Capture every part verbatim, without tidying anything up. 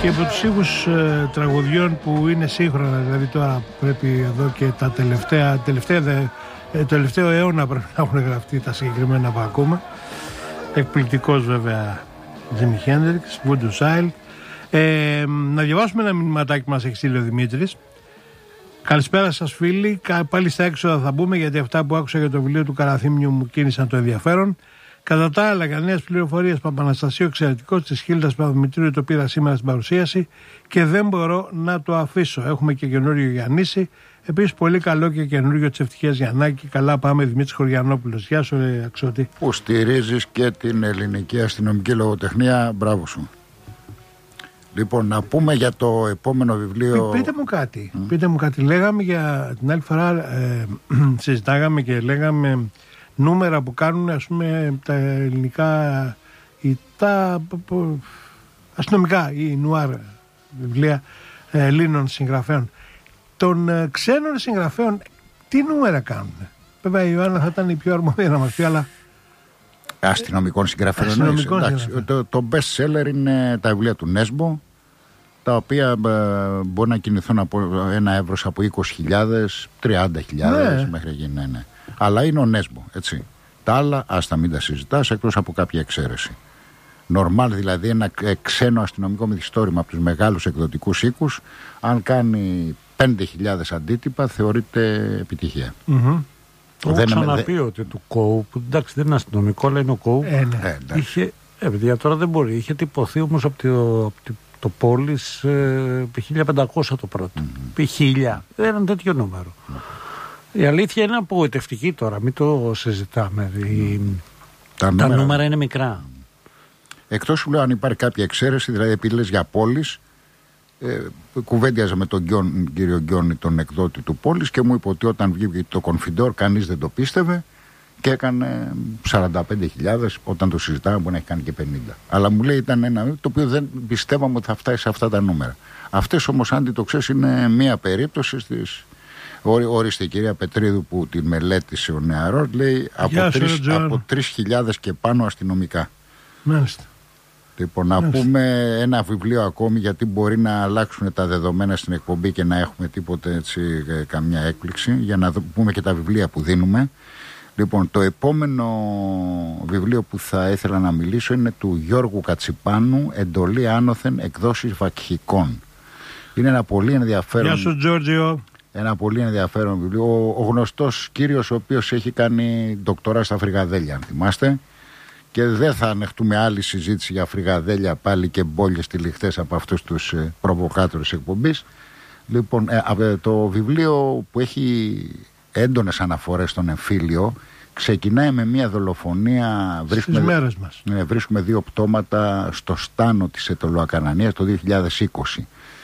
και από τους ήχους ε, τραγουδιών που είναι σύγχρονα, δηλαδή τώρα πρέπει εδώ και τα τελευταία, τελευταία δε, ε, τελευταίο αιώνα πρέπει να έχουν γραφτεί τα συγκεκριμένα που ακούμε. Εκπληκτικός βέβαια Jimi Hendrix, Voodoo Child. Ε, να διαβάσουμε ένα μηνυματάκι που μας έχει στείλει ο Δημήτρης. Καλησπέρα σας φίλοι, πάλι στα έξοδα θα μπούμε γιατί αυτά που άκουσα για το βιβλίο του Καραθήμιου μου κίνησαν το ενδιαφέρον. Κατά τα άλλα, για νέες πληροφορίες, Παπαναστασίου εξαιρετικός της Χίλτας Παπαδημητρίου, το πήρα σήμερα στην παρουσίαση και δεν μπορώ να το αφήσω. Έχουμε και καινούριο Γιαννίση. Επίσης, πολύ καλό και καινούριο της Ευτυχίας Γιαννάκη. Καλά πάμε, Δημήτρης Χωριανόπουλος. Γεια σου, ρε Αξώτη. Που στηρίζεις και την ελληνική αστυνομική λογοτεχνία, μπράβο σου. Λοιπόν, να πούμε για το επόμενο βιβλίο. Πείτε μου κάτι. Mm. Πείτε μου κάτι. Λέγαμε για την άλλη φορά, ε, συζητάγαμε και λέγαμε νούμερα που κάνουν, ας πούμε, τα ελληνικά ή τα αστυνομικά ή νουάρ βιβλία ε, Ελλήνων συγγραφέων. Των ε, ξένων συγγραφέων τι νούμερα κάνουν? Βέβαια η Ιωάννα θα ήταν η πιο αρμόδια να μας πει, αλλά αστυνομικών συγγραφέων. Αστυνομικών συγγραφέων. Το, το best seller είναι τα βιβλία του Νέσμπο, τα οποία ε, μπορεί να κινηθούν από ένα εύρος από είκοσι χιλιάδες, τριάντα χιλιάδες, ναι, μέχρι εκεί, ναι, ναι. Αλλά είναι ο Νέσμπο, έτσι. Τα άλλα, άστα μην τα συζητάς, εκτός από κάποια εξαίρεση. Νορμάλ, δηλαδή, ένα ξένο αστυνομικό μυθιστόρημα από τους μεγάλους εκδοτικούς οίκους, αν κάνει πέντε χιλιάδες αντίτυπα, θεωρείται επιτυχία. Mm-hmm. Το έχω ξαναπεί δε... ότι του Κόου, που εντάξει δεν είναι αστυνομικό, αλλά είναι ο Κόου, ε, ναι. είχε, ε, παιδιά, τώρα δεν μπορεί, είχε τυπωθεί όμως από το, από το Πόλης ε, χίλια πεντακόσια το πρώτο, mm-hmm. επί χίλια, δεν ήταν τέτοιο νούμερο. Mm-hmm. Η αλήθεια είναι απογοητευτική τώρα, μην το συζητάμε. Η... Τα, τα νούμερα... νούμερα είναι μικρά. Εκτός σου λέω αν υπάρχει κάποια εξαίρεση, δηλαδή επειδή λες για Πόλης, ε, κουβέντιαζα με τον Γκιόν, κύριο Γκιόνι, τον εκδότη του Πόλης, και μου είπε ότι όταν βγήκε το Κονφιντόρ κανείς δεν το πίστευε και έκανε σαράντα πέντε χιλιάδες, όταν το συζητάμε μπορεί να έχει κάνει και πενήντα. Αλλά μου λέει ήταν ένα το οποίο δεν πιστεύαμε ότι θα φτάσει σε αυτά τα νούμερα. Αυτές όμως, αν το ξέρεις, είναι μία περίπτωση στις... Ορίστε η κυρία Πετρίδου που τη μελέτησε ο νεαρός, λέει από τρεις χιλιάδες και πάνω αστυνομικά. Μάλιστα. Λοιπόν, να Μάλιστα. πούμε ένα βιβλίο ακόμη, γιατί μπορεί να αλλάξουν τα δεδομένα στην εκπομπή και να έχουμε τίποτε έτσι, καμιά έκπληξη, για να πούμε και τα βιβλία που δίνουμε. Λοιπόν, το επόμενο βιβλίο που θα ήθελα να μιλήσω είναι του Γιώργου Κατσιπάνου, «Εντολή άνωθεν, εκδόσεις Βακχικών». Είναι ένα πολύ ενδιαφέρον... Γεια σου, Τζόρτζιο. Ένα πολύ ενδιαφέρον βιβλίο. Ο, ο γνωστός κύριος ο οποίος έχει κάνει ντοκτορά στα φρυγαδέλια, αν θυμάστε. Και δεν θα ανεχτούμε άλλη συζήτηση για φρυγαδέλια πάλι και μπόλιες τυλιχτές από αυτούς τους ε, προβοκάτορες εκπομπής. Λοιπόν, ε, το βιβλίο που έχει έντονες αναφορές στον εμφύλιο ξεκινάει με μια δολοφονία. Στις μέρες μας. Ναι, βρίσκουμε δύο πτώματα στο Στάνο της Αιτωλοακανανίας το δύο χιλιάδες είκοσι.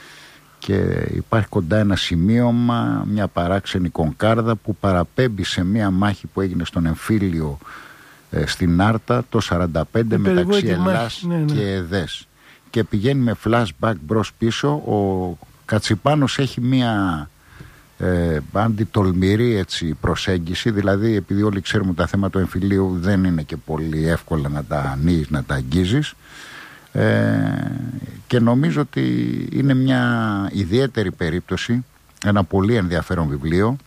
Και υπάρχει κοντά ένα σημείωμα, μια παράξενη κονκάρδα που παραπέμπει σε μια μάχη που έγινε στον εμφύλιο ε, στην Άρτα το σαράντα πέντε μεταξύ Ελλάς ναι, ναι. και Εδές. Και πηγαίνει με flashback μπρος πίσω. Ο Κατσιπάνος έχει μια ε, αντιτολμηρή έτσι, προσέγγιση, δηλαδή επειδή όλοι ξέρουμε ότι τα θέματα του εμφυλίου δεν είναι και πολύ εύκολα να τα ανοίγεις, να τα αγγίζεις. Ε, και νομίζω ότι είναι μια ιδιαίτερη περίπτωση, ένα πολύ ενδιαφέρον βιβλίο,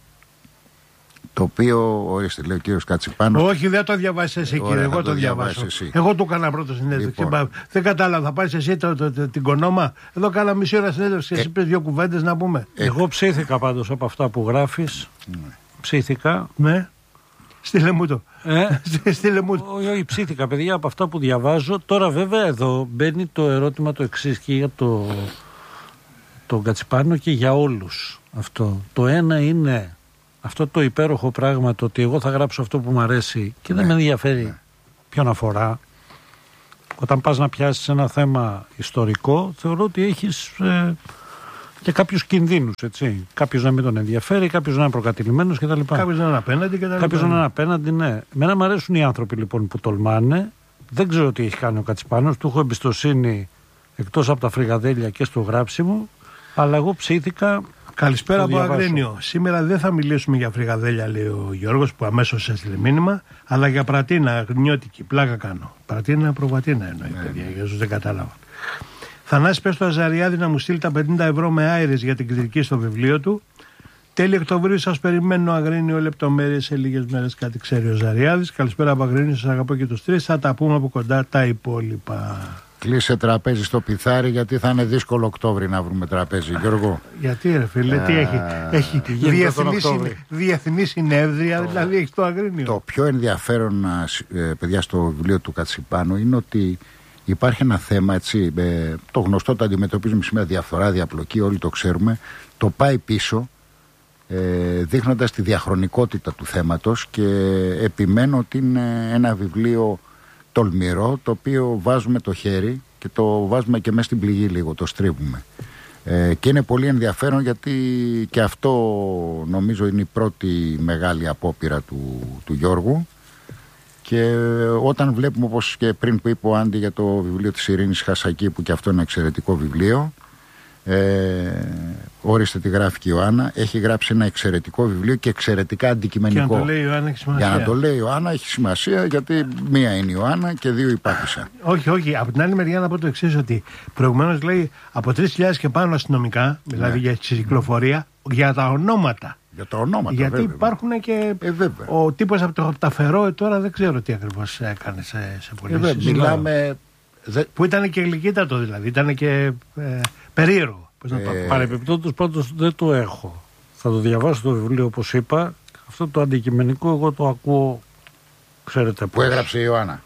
το οποίο, ορίστε, λέει ο κύριος Κατσιπάνος. Όχι, δεν το διαβάσεις εσύ, κύριε, εγώ το διαβάσω. Εσύ. Εγώ το έκανα πρώτο συνέντευξη. Λοιπόν. Δεν κατάλαβα, θα πάρεις εσύ το, το, το, την κονόμα. Εδώ κάνα μισή ώρα συνέντευξη, εσύ ε, πες δύο κουβέντες να πούμε. Ε, εγώ ψήθηκα πάντως από αυτά που γράφεις. Ναι. Ψήθηκα. Ναι. Στείλε μου το. Ε? Στείλε μου το. Όχι, ψήθηκα, παιδιά, από αυτά που διαβάζω. Τώρα, βέβαια, εδώ μπαίνει το ερώτημα το εξής και για το, το Κατσιπάνο και για όλους αυτό. Το ένα είναι αυτό το υπέροχο πράγμα, το ότι εγώ θα γράψω αυτό που μου αρέσει και ναι, δεν με ενδιαφέρει ναι. ποιον αφορά. Όταν πας να πιάσεις ένα θέμα ιστορικό, θεωρώ ότι έχεις ε, και κάποιους κινδύνους, έτσι. Κάποιος να μην τον ενδιαφέρει, κάποιος να είναι προκατηλημένος κτλ. Κάποιος να είναι απέναντι κτλ. Κάποιος να είναι απέναντι, ναι. Μένα μου αρέσουν οι άνθρωποι λοιπόν που τολμάνε. Δεν ξέρω τι έχει κάνει ο Κατσιπάνος, του έχω εμπιστοσύνη εκτός από τα φρυγαδέλια και στο γράψιμο, αλλά εγώ ψήθηκα. Καλησπέρα από Αγρίνιο. Σήμερα δεν θα μιλήσουμε για φρυγαδέλια, λέει ο Γιώργος, που αμέσως έστειλε μήνυμα, αλλά για πρατίνα, αγρινιώτικη. Πλάκα κάνω. Πρατίνα, προβατίνα εννοεί, ναι, παιδιά, για όσους δεν κατάλαβα. Θανάση, πες στο Αζαριάδη να μου στείλει τα πενήντα ευρώ με άειρες για την κριτική στο βιβλίο του. Τέλη Οκτωβρίου σας περιμένω, Αγρίνιο, λεπτομέρειες σε λίγες μέρες, κάτι ξέρει ο Ζαριάδης. Καλησπέρα από Αγρίνιο, σας αγαπώ και τους τρεις. Θα τα πούμε από κοντά τα υπόλοιπα. Κλείσε τραπέζι στο Πιθάρι, γιατί θα είναι δύσκολο Οκτώβρη να βρούμε τραπέζι, Γιώργο. Γιατί ρε φίλε, τι έχει, έχει διεθνή, συν, διεθνή συνέδρια, το, δηλαδή έχει το Αγρίνιο. Το πιο ενδιαφέρον, παιδιά, στο βιβλίο του Κατσιπάνου είναι ότι υπάρχει ένα θέμα, έτσι, το γνωστό, το αντιμετωπίζουμε σήμερα, διαφθορά, διαπλοκή, όλοι το ξέρουμε, το πάει πίσω, ε, δείχνοντας τη διαχρονικότητα του θέματος, και επιμένω ότι είναι ένα βιβλίο τολμηρό, το οποίο βάζουμε το χέρι και το βάζουμε και μέσα στην πληγή λίγο, το στρίβουμε. Ε, και είναι πολύ ενδιαφέρον, γιατί και αυτό νομίζω είναι η πρώτη μεγάλη απόπειρα του, του Γιώργου, και όταν βλέπουμε, όπως και πριν που είπε ο Άντι για το βιβλίο της Ειρήνης Χασακή, που και αυτό είναι εξαιρετικό βιβλίο, ε, όριστε τι γράφει και η Ιωάννα, έχει γράψει ένα εξαιρετικό βιβλίο και εξαιρετικά αντικειμενικό. Και να το λέει η Ιωάννα έχει σημασία. Για να το λέει η Ιωάννα έχει σημασία, γιατί μία είναι η Ιωάννα και δύο υπάκουσαν. Όχι, όχι. Από την άλλη μεριά να πω το εξής, ότι προηγουμένως λέει από τρεις χιλιάδες και πάνω αστυνομικά, δηλαδή ναι, για τη κυκλοφορία, για τα ονόματα. Για τα ονόματα, γιατί βέβαια, υπάρχουν και ε, ο τύπος από το Ταφερό, τώρα δεν ξέρω τι ακριβώς έκανε σε, σε πολλές. Ε, μιλάμε... Που ήταν και γλυκύτατο, δηλαδή, ήταν και ε, περίεργο. Πώς να το πω. Ε... Παρεμπιπτόντως πάντως δεν το έχω. Θα το διαβάσω το βιβλίο, όπως είπα. Αυτό το αντικειμενικό εγώ το ακούω, ξέρετε πώς. Που έγραψε η Ιωάννα.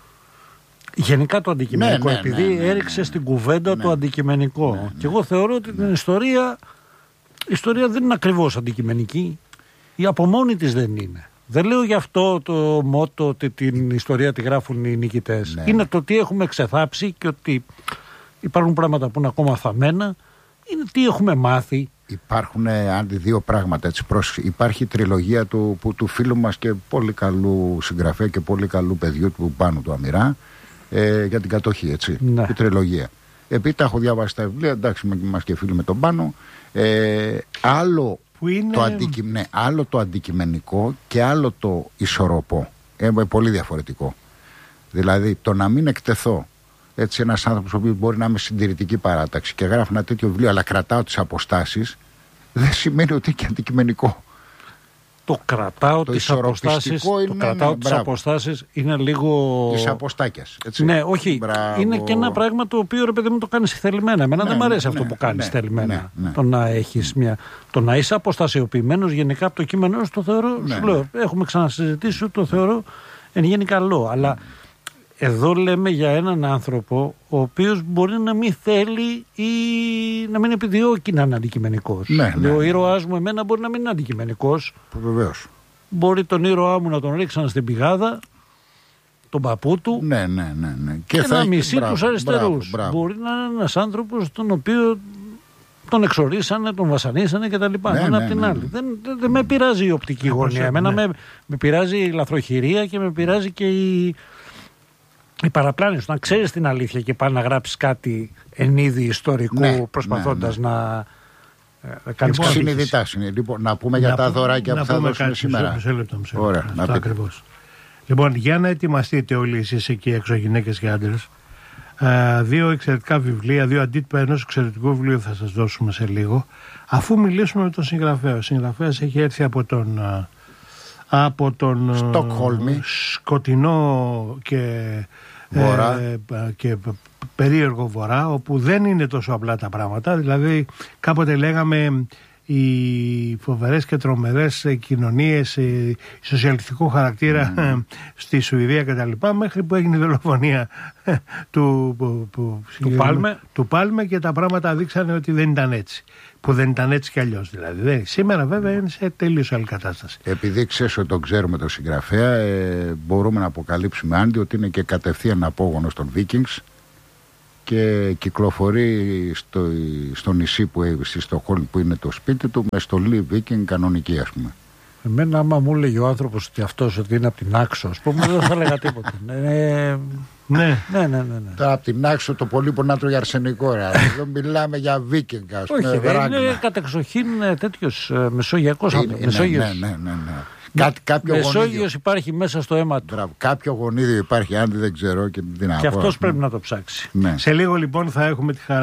Γενικά το αντικειμενικό, ναι, ναι, επειδή ναι, ναι, ναι, έριξε ναι, στην κουβέντα ναι, το αντικειμενικό. Ναι, ναι. Και εγώ θεωρώ ότι ναι, την ιστορία, η ιστορία δεν είναι ακριβώς αντικειμενική. Η από μόνη της δεν είναι. Δεν λέω γι' αυτό το μότο ότι την ιστορία τη γράφουν οι νικητές. Ναι. Είναι το τι έχουμε ξεθάψει και ότι υπάρχουν πράγματα που είναι ακόμα θαμμένα. Είναι τι έχουμε μάθει. Υπάρχουν άντι δύο πράγματα. Έτσι, προς, υπάρχει η τριλογία του, που, του φίλου μας και πολύ καλού συγγραφέα και πολύ καλού παιδιού του Πάνου του Αμυρά, ε, για την κατοχή. Έτσι, ναι. Η τριλογία. Επειδή τα έχω διαβάσει τα βιβλία, εντάξει, μας και φίλοι με τον Πάνο. Ε, άλλο, είναι... το αντικει... ναι, άλλο το αντικειμενικό και άλλο το ισορροπό. Ε, πολύ διαφορετικό. Δηλαδή το να μην εκτεθώ, έτσι, ένας άνθρωπος ο οποίος μπορεί να είμαι συντηρητική παράταξη και γράφει ένα τέτοιο βιβλίο, αλλά κρατάω τις αποστάσεις, δεν σημαίνει ότι είναι και αντικειμενικό. Το κρατάω τις αποστάσεις, είναι, το κρατάω ναι, τις αποστάσεις είναι λίγο... Τις αποστάκιας, έτσι. Ναι, όχι, μπράβο. Είναι και ένα πράγμα το οποίο, ρε παιδί μου, το κάνεις θελημένα. Εμένα ναι, δεν μου αρέσει ναι, αυτό που κάνεις ναι, θελημένα. Ναι, ναι. Το να έχεις μια... Το να είσαι αποστασιοποιημένος γενικά από το κείμενο, το θεωρώ, ναι, σου λέω, ναι, έχουμε ξανασυζητήσει, το θεωρώ εν γέννη καλό, αλλά... Εδώ λέμε για έναν άνθρωπο ο οποίος μπορεί να μην θέλει ή να μην επιδιώκει να είναι αντικειμενικός. Ναι, ναι. Ο ήρωάς μου εμένα μπορεί να μην είναι αντικειμενικός. Βεβαίως. Μπορεί τον ήρωά μου να τον ρίξαν στην πηγάδα, τον παππού του, ναι, ναι, ναι, ναι. Και, και θα... να μισεί μπράβο, τους αριστερούς. Μπράβο, μπράβο. Μπορεί να είναι ένας άνθρωπος τον οποίο τον εξορίσανε, τον βασανίσανε κτλ. Ναι, ναι, ναι, ναι, απ' την ναι, άλλη. ναι. Δεν, δεν, δεν με πειράζει η οπτική ναι, γωνία. Εμένα ναι, με, με πειράζει η λαθροχειρία και με πειράζει και η... Η παραπλάνηση, να ξέρεις την αλήθεια και πάει να γράψεις κάτι εν είδη ιστορικού, ναι, προσπαθώντας ναι, ναι, να ε, κάνεις λοιπόν, συνειδητά. Λοιπόν, να πούμε να για τα δωράκια που θα δώσουμε σήμερα. Μισό λεπτό, μισό λεπτό. Ωραία, να ακριβώς. Λοιπόν, για να ετοιμαστείτε όλοι εσείς εκεί έξω, γυναίκες και άντρες, ε, δύο εξαιρετικά βιβλία, δύο αντίτυπα ενός εξαιρετικού βιβλίου θα σας δώσουμε σε λίγο, αφού μιλήσουμε με τον συγγραφέα. Ο συγγραφέας έχει έρθει από τον... από τον Στοκχόλμη, σκοτεινό και, βορρά. ε, και περίεργο βορρά, όπου δεν είναι τόσο απλά τα πράγματα. Δηλαδή κάποτε λέγαμε οι φοβερές και τρομερές κοινωνίες ε, σοσιαλιστικού χαρακτήρα mm. στη Σουηδία κτλ. Μέχρι που έγινε η δολοφονία του, που, που, του, Πάλμε. του Πάλμε και τα πράγματα δείξανε ότι δεν ήταν έτσι. Που δεν ήταν έτσι κι αλλιώς δηλαδή. Σήμερα βέβαια είναι σε τελείως άλλη κατάσταση. Επειδή ξέρεις ότι τον ξέρουμε τον συγγραφέα, ε, μπορούμε να αποκαλύψουμε Άντι ότι είναι και κατευθείαν απόγονος των Vikings και κυκλοφορεί στο, στο νησί που στη Στοκχόλμη που είναι το σπίτι του με στολή Viking κανονική, ας πούμε. Εμένα άμα μου έλεγε ο άνθρωπος ότι αυτός ότι είναι από την Άξο, ας πούμε, δεν θα έλεγα τίποτα. Ε, ναι. Ναι, ναι, ναι, ναι. Τώρα από την Άξο το πολύ που να τρώει αρσενικό, ρε. Εδώ μιλάμε για Viking, ας πούμε. Όχι, δεν είναι κατεξοχήν τέτοιος μεσογειακός άνθρωπος. Ναι, ναι, ναι, ναι, ναι. Κάτι, κάποιο Μεσόγειος γονίδιο υπάρχει μέσα στο αίμα του. Μπράβο. Κάποιο γονίδιο υπάρχει, αν δεν ξέρω και την Και αυτός πρέπει να το ψάξει. Ναι. Σε λίγο λοιπόν θα έχουμε τη χαρά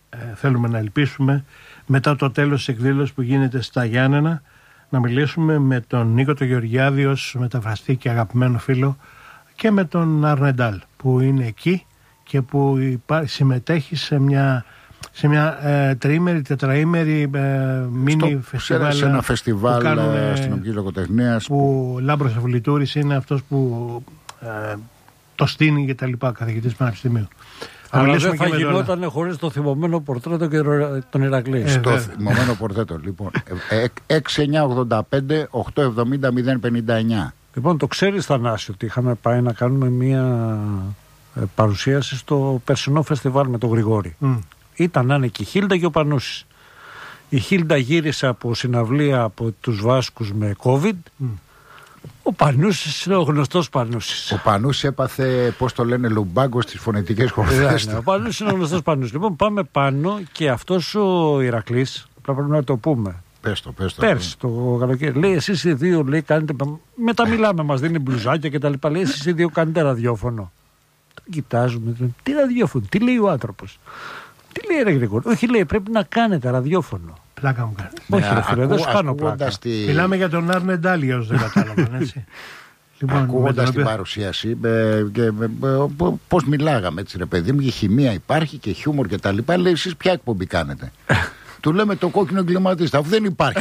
ε, θέλουμε να ελπίσουμε μετά το τέλος της εκδήλωσης που γίνεται στα Γιάννενα να μιλήσουμε με τον Νίκο το Γεωργιάδη ως μεταφραστή και αγαπημένο φίλο και με τον Αρνεντάλ που είναι εκεί και που υπάρχει, συμμετέχει σε μια, σε μια ε, τριήμερη, τετραήμερη ε, μίνι φεστιβάλ. Σε ένα φεστιβάλ αστυνομικής λογοτεχνίας. Που ο Λάμπρος Αυλητούρης είναι αυτός που ε, το στείνει και τα λοιπά, καθηγητής Πανεπιστημίου. Αλλά δεν θα γινόταν χωρίς το θυμωμένο πορτρέτο και τον Ηρακλή. Ε, το θυμωμένο πορτρέτο, λοιπόν. έξι εννιά ογδόντα πέντε οκτακόσια εβδομήντα μηδέν πενήντα εννιά. Λοιπόν, το ξέρεις, Θανάση, ότι είχαμε πάει να κάνουμε μία παρουσίαση στο περσινό φεστιβάλ με τον Γρηγόρη. Mm. Ήταν να είναι και η Χίλντα και ο Πανούσης. Η Χίλντα γύρισε από συναυλία από τους Βάσκους με COVID. Mm. Ο Πανούσης είναι ο γνωστός Πανούσης. Ο Πανούσης έπαθε, πώς το λένε, λουμπάγκο στις φωνητικές χορδές. Ναι, ο Πανούσης είναι ο γνωστός Πανούσης. Λοιπόν, πάμε πάνω και αυτός ο Ηρακλής, πρέπει να το πούμε. Πες το, πες το. Πέρσι το καλοκαίρι. Λέει, εσείς οι δύο, λέει, κάνετε. Μετά μιλάμε, μας δίνει μπλουζάκια και τα λοιπά. Λέει, εσείς οι δύο κάνετε ραδιόφωνο. Τον κοιτάζουμε. Τι ραδιόφωνο, τι λέει ο άνθρωπος. Τι λέει, ρε Γρηγόρη. Όχι, λέει, πρέπει να κάνετε ραδιόφωνο. Πλάκα μου κάνει. Όχι, ρε φίλε, δεν σου κάνω πλάκα. Τη... Μιλάμε για τον Άρνε Ντάλι, όσοι δεν κατάλαβαν, έτσι. Λοιπόν, ακούγοντας την παρουσίαση, ε, ε, ε, πώς μιλάγαμε, έτσι, ρε παιδί μου, η χημεία υπάρχει και χιούμορ και τα λοιπά. Λέει, εσείς ποια εκπομπή κάνετε. Του λέμε το κόκκινο εγκληματίστα, αφού δεν υπάρχει.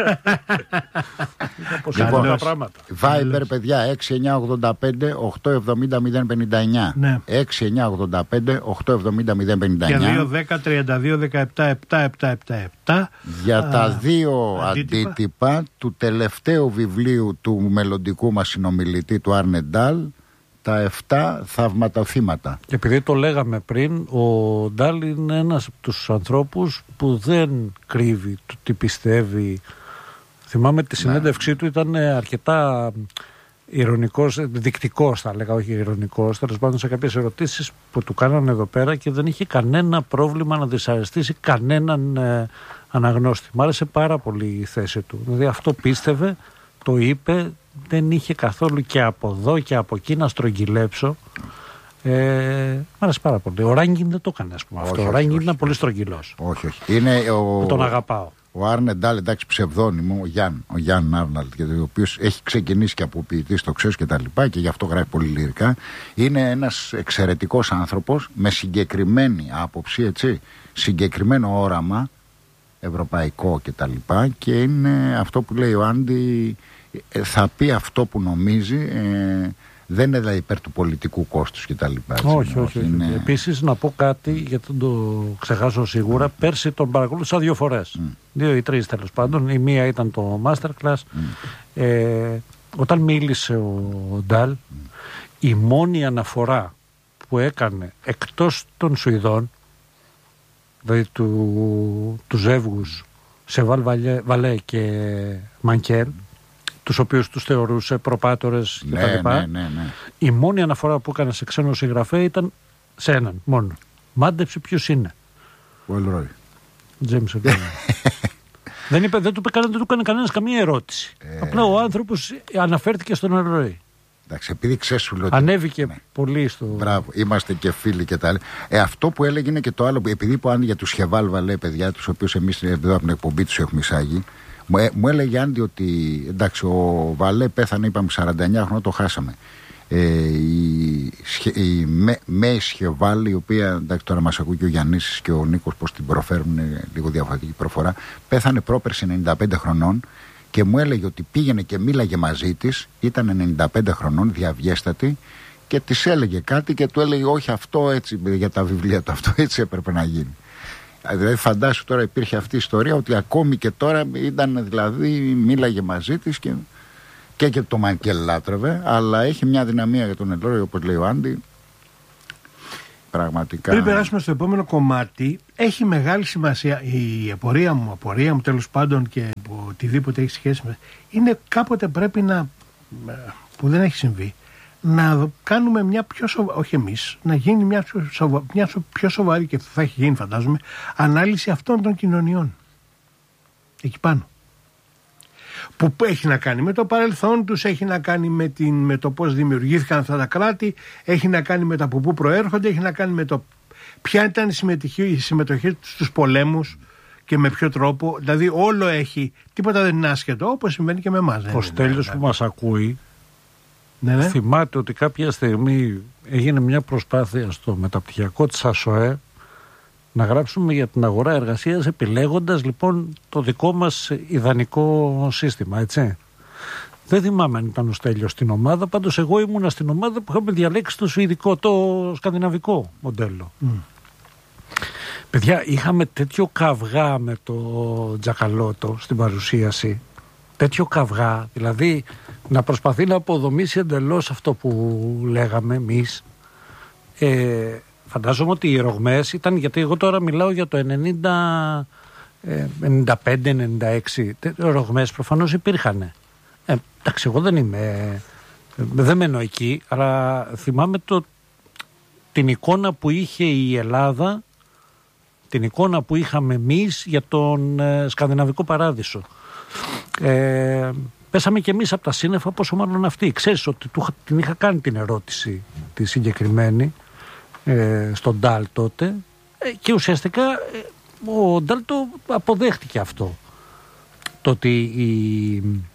Λοιπόν, Viber, παιδιά, έξι εννιά ογδόντα πέντε οκτακόσια εβδομήντα μηδέν πενήντα εννιά. έξι εννιά ογδόντα πέντε οκτακόσια εβδομήντα μηδέν πενήντα εννιά. Και δύο δέκα τριάντα δύο δεκαεπτά επτά επτά επτά επτά. Για τα δύο αντίτυπα. αντίτυπα του τελευταίου βιβλίου του μελλοντικού μας συνομιλητή, του Αρνεντάλ, τα εφτά θαυματοθύματα. Και επειδή το λέγαμε πριν, ο Ντάλ είναι ένας από τους ανθρώπους που δεν κρύβει το τι πιστεύει. Θυμάμαι τη συνέντευξή ναι. του ήταν αρκετά ηρωνικός, δεικτικός θα λέγα, όχι ηρωνικός, τέλος πάντων σε κάποιες ερωτήσεις που του κάνανε εδώ πέρα και δεν είχε κανένα πρόβλημα να δυσαρεστήσει κανέναν ε, αναγνώστη. Μ' άρεσε πάρα πολύ η θέση του. Δηλαδή αυτό πίστευε, το είπε, δεν είχε καθόλου και από εδώ και από εκεί να στρογγυλέψω. Ε, μ' άρεσε πάρα πολύ. Ο Ράγκιν δεν το έκανε, ας πούμε. Όχι, αυτό. Ο Ράγκιν ήταν πολύ στρογγυλός. Όχι, όχι. Είναι ο... Τον αγαπάω. Ο Άρνεντάλ, εντάξει, ψευδόνυμο, ο Γιάν, ο Γιάν Άρναλτ, ο οποίος έχει ξεκινήσει και από ποιητής, το ξέρεις και τα λοιπά, και γι' αυτό γράφει πολύ λυρικά. Είναι ένας εξαιρετικός άνθρωπος με συγκεκριμένη άποψη, έτσι, συγκεκριμένο όραμα ευρωπαϊκό και τα λοιπά, και είναι αυτό που λέει ο Άντι, θα πει αυτό που νομίζει, ε, δεν είναι δηλαδή υπέρ του πολιτικού κόστους και τα λοιπά. Έτσι, όχι, όχι. Είναι... Επίσης να πω κάτι, γιατί δεν το ξεχάσω σίγουρα, mm. πέρσι τον παρακολούθησα δύο φορές. Mm. Δύο ή τρεις τέλος πάντων. Η μία ήταν το Masterclass. Mm. Ε, όταν μίλησε ο Ντάλ, mm. η μόνη αναφορά που έκανε εκτός των Σουηδών, δηλαδή του, του ζεύγους Σεβάλ Βαλέ και Μανκέλ, τους οποίους τους θεωρούσε προπάτορες ναι, κτλ. Ναι, ναι, ναι. Η μόνη αναφορά που έκανε σε ξένο συγγραφέα ήταν σε έναν μόνο. Μάντεψε ποιος είναι. Ο Ελρόι. Τζέιμς Ελρόι. δεν, είπε, δεν του έκανε κανένας καμία ερώτηση. Ε... Απλά ο άνθρωπος αναφέρθηκε στον Ελρόι. Εντάξει, επειδή ξέρεις σου λέω. Ανέβηκε ναι. πολύ στο. Μπράβο, είμαστε και φίλοι και τα άλλα. Ε, αυτό που έλεγε είναι και το άλλο. Επειδή που αν για τους Χεβάλ Βαλέ, παιδιά, τους οποίους εμείς εδώ από την εκπομπή τους έχουμε εισάγει, μου, ε, μου έλεγε Άντι ότι εντάξει, ο Βαλέ πέθανε, είπαμε σαράντα εννιά χρόνια, το χάσαμε. Ε, η η Μέη Σχεβάλ, η οποία εντάξει, τώρα μας ακούει και ο Γιαννής και ο Νίκος πως την προφέρουν λίγο διαφορετική προφορά, πέθανε πρόπερση ενενήντα πέντε χρονών. Και μου έλεγε ότι πήγαινε και μίλαγε μαζί της, ήταν ενενήντα πέντε χρονών, διαβιέστατη, και της έλεγε κάτι και του έλεγε όχι, αυτό έτσι για τα βιβλία του, αυτό έτσι έπρεπε να γίνει. Δηλαδή φαντάσου τώρα υπήρχε αυτή η ιστορία ότι ακόμη και τώρα ήταν, δηλαδή μίλαγε μαζί της και και, και το Μανκέλ λάτρευε, αλλά έχει μια δυναμία για τον Ελρόι, όπως λέει ο Άντι. Πραγματικά. Πριν περάσουμε στο επόμενο κομμάτι, έχει μεγάλη σημασία η απορία μου, απορία μου τέλος πάντων και οτιδήποτε έχει σχέση με. Είναι κάποτε πρέπει να. Που δεν έχει συμβεί, να κάνουμε μια πιο σοβαρή. Όχι εμείς, να γίνει μια πιο, σοβα, μια πιο σοβαρή και θα έχει γίνει, φαντάζομαι, ανάλυση αυτών των κοινωνιών. Εκεί πάνω. Που έχει να κάνει με το παρελθόν τους, έχει να κάνει με, την, με το πώς δημιουργήθηκαν αυτά τα κράτη, έχει να κάνει με τα από πού προέρχονται, έχει να κάνει με το ποια ήταν η συμμετοχή, η συμμετοχή στους πολέμους και με ποιο τρόπο. Δηλαδή όλο έχει, τίποτα δεν είναι άσχετο, όπως συμβαίνει και με εμάς. Ο Στέλιος που μας ακούει ναι, ναι. θυμάται ότι κάποια στιγμή έγινε μια προσπάθεια στο μεταπτυχιακό της ΑΣΟΕ να γράψουμε για την αγορά εργασίας, επιλέγοντας λοιπόν το δικό μας ιδανικό σύστημα, έτσι. Δεν θυμάμαι αν ήταν ο Στέλιος στην ομάδα, πάντως εγώ ήμουνα στην ομάδα που είχαμε διαλέξει το σουηδικό, το σκανδιναβικό μοντέλο. Mm. Παιδιά, είχαμε τέτοιο καυγά με το Τζακαλώτο στην παρουσίαση, τέτοιο καυγά, δηλαδή να προσπαθεί να αποδομήσει εντελώς αυτό που λέγαμε εμείς. Ε, φαντάζομαι ότι οι ρογμές ήταν, γιατί εγώ τώρα μιλάω για το ενενήντα, ενενήντα πέντε ενενήντα έξι, ρογμές προφανώς υπήρχαν. Ε, εντάξει, εγώ δεν είμαι, δεν μένω εκεί, αλλά θυμάμαι το, την εικόνα που είχε η Ελλάδα, την εικόνα που είχαμε εμείς για τον ε, σκανδιναβικό παράδεισο. Ε, πέσαμε κι εμείς από τα σύννεφα, πόσο μάλλον αυτοί. Ξέρεις ότι του, την είχα κάνει την ερώτηση τη συγκεκριμένη ε, στον Ντάλ τότε ε, και ουσιαστικά ε, ο Ντάλ το αποδέχτηκε αυτό. Το ότι η,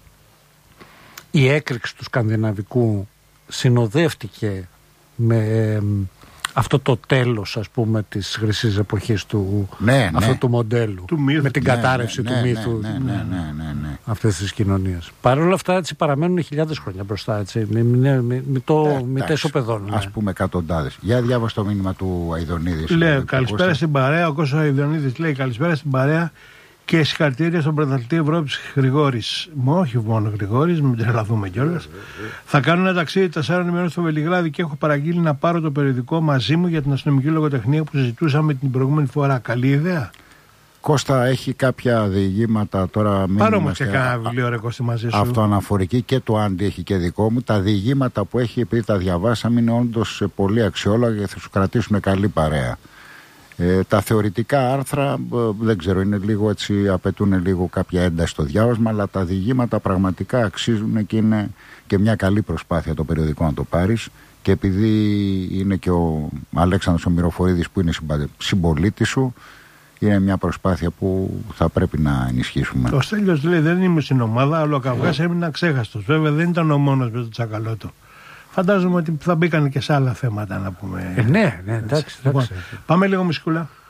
η έκρηξη του σκανδιναβικού συνοδεύτηκε με ε, αυτό το τέλος, ας πούμε, της χρυσής εποχής του, ναι, αυτού ναι. του μοντέλου, του μύθου, με την ναι, κατάρρευση ναι, του ναι, μύθου ναι, ναι, ναι, ναι, ναι. αυτής της κοινωνίας. Παρ' όλα αυτά έτσι παραμένουν χιλιάδες χρόνια μπροστά, έτσι. Μην, μην, μην, μην το μην τεσοπεδώνουμε. Ας πούμε εκατοντάδες. Για διάβασε το μήνυμα του Αηδονίδη. Λέει καλησπέρα στην παρέα. Ο Κώστας Αηδονίδης λέει καλησπέρα στην παρέα και συγχαρητήρια στον πρωταθλητή Ευρώπης Γρηγόρης. Μα όχι μόνο Γρηγόρης, μην τρελαθούμε κιόλας. Θα κάνω ένα ταξίδι τεσσάρων ημερών στο Βελιγράδι και έχω παραγγείλει να πάρω το περιοδικό μαζί μου για την αστυνομική λογοτεχνία που συζητούσαμε την προηγούμενη φορά. Καλή ιδέα. Κώστα, έχει κάποια διηγήματα τώρα. Πάρω όμως και κάνα βιβλίο ρε Κώστη μαζί σου. Αυτοαναφορική και το Άντι έχει και δικό μου. Τα διηγήματα που έχει, επειδή τα διαβάσαμε, είναι όντως πολύ αξιόλογα και θα σου κρατήσουν καλή παρέα. Ε, τα θεωρητικά άρθρα ε, δεν ξέρω, είναι λίγο έτσι, απαιτούν λίγο κάποια ένταση στο διάβασμα, αλλά τα διηγήματα πραγματικά αξίζουν και είναι και μια καλή προσπάθεια το περιοδικό να το πάρεις. Και επειδή είναι και ο Αλέξανδρος ο Μυροφορίδης που είναι συμπολίτης σου, είναι μια προσπάθεια που θα πρέπει να ενισχύσουμε. Ο Στέλιος λέει δεν είμαι στην ομάδα, αλλά ο καυγάς έμεινε αξέχαστος. Βέβαια δεν ήταν ο μόνος με τον Τσακαλώτο. Φαντάζομαι ότι θα μπήκαν και σε άλλα θέματα να πούμε. Ε, ναι, ναι, εντάξει. Λοιπόν, πάμε λίγο μουσικούλα.